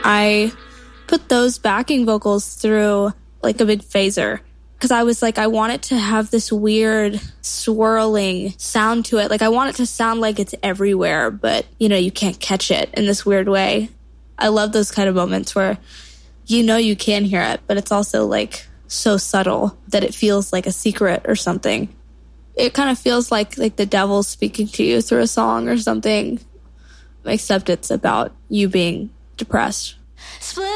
I put those backing vocals through like a big phaser because I was like, I want it to have this weird swirling sound to it. Like I want it to sound like it's everywhere, but you can't catch it in this weird way. I love those kind of moments where you can hear it, but it's also like so subtle that it feels like a secret or something. It kind of feels like the devil's speaking to you through a song or something, except it's about you being depressed. Split